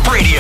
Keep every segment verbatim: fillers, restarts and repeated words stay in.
Radio.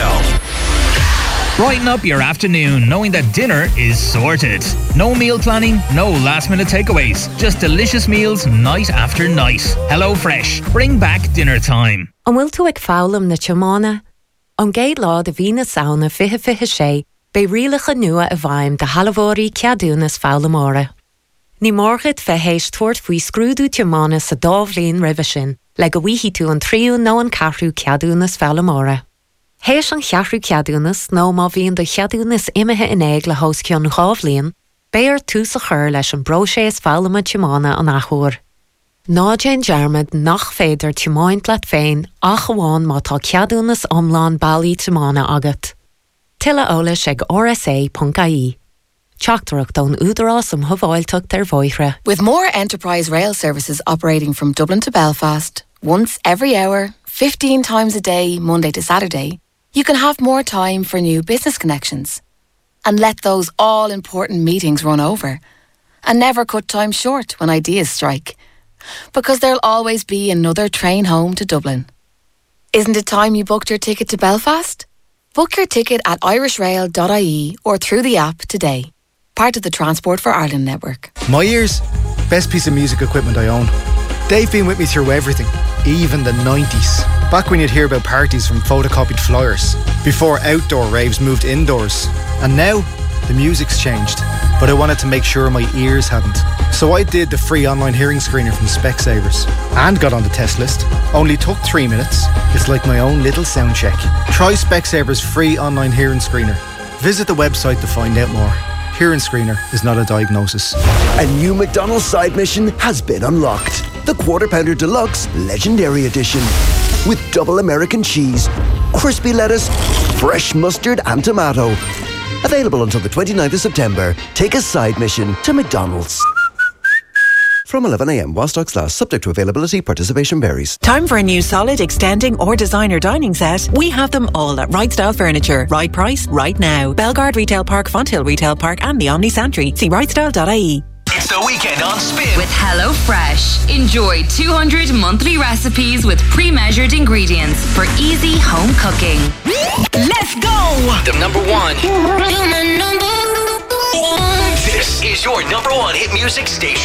Brighten up your afternoon knowing that dinner is sorted. No meal planning, no last minute takeaways. Just delicious meals night after night. Hello Fresh. Bring back dinner time. An bhfuil tú ag fálam na tiomána? An géad lá de bhí na saona fiche fiche sé, be rialacha nua a bhaim de halavórí ceadúnas fálamóra. Ní mórgad fe héist tuairt faoi scrúdú tiomána sa dábhlíon ribhe sin, le go bhíhí tú an tríú nó an cathrú ceadúnas fálamóra. Héis an cheathrú ceadúnas nó má bhíon do cheadúnas imethe in éig le hós ceann gábhlíon, béar tús a chur leis an broséis fálama tiomána an achúr. Ná Jane Jarmad nach féidir tiomáint leat féin ach bháin má tá ceadúnas omláin bailí tiomána agat. Tilla ólas ag r s a dot i e. Teachtarach don údarás am thobháilteacht ar bhoithre. With more enterprise rail services operating from Dublin to Belfast, once every hour, fifteen times a day, Monday to Saturday, you can have more time for new business connections and let those all-important meetings run over and never cut time short when ideas strike, because there'll always be another train home to Dublin. Isn't it time you booked your ticket to Belfast? Book your ticket at irish rail dot i e or through the app today. Part of the Transport for Ireland network. My ears, best piece of music equipment I own. They've been with me through everything, even the nineties. Back when you'd hear about parties from photocopied flyers, before outdoor raves moved indoors. And now, the music's changed, but I wanted to make sure my ears hadn't. So I did the free online hearing screener from Specsavers and got on the test list. Only took three minutes. It's like my own little sound check. Try Specsavers free online hearing screener. Visit the website to find out more. Hearing screener is not a diagnosis. A new McDonald's side mission has been unlocked. The Quarter Pounder Deluxe Legendary Edition. With double American cheese, crispy lettuce, fresh mustard and tomato. Available until the twenty-ninth of September. Take a side mission to McDonald's. From eleven a m while stocks last, subject to availability, participation varies. Time for a new solid, extending or designer dining set? We have them all at Right Style Furniture. Right price, right now. Belgard Retail Park, Fonthill Retail Park and the Omni Santry. See right style dot i e. It's the weekend on Spin with Hello Fresh. Enjoy two hundred monthly recipes with pre-measured ingredients for easy home cooking. Let's go! The number one. This is your number one hit music station.